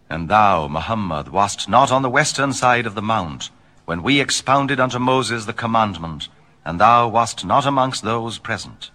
And thou, Muhammad, wast not on the western side of the mount, when we expounded unto Moses the commandment, and thou wast not amongst those present.